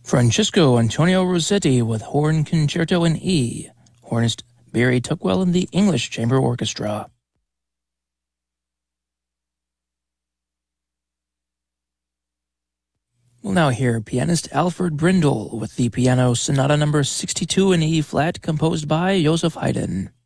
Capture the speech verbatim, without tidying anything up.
Francisco Antonio Rossetti with Horn Concerto in E. Hornist Barry Tuckwell in the English Chamber Orchestra. We'll now hear pianist Alfred Brindle with the Piano Sonata number sixty-two in E flat composed by Joseph Haydn.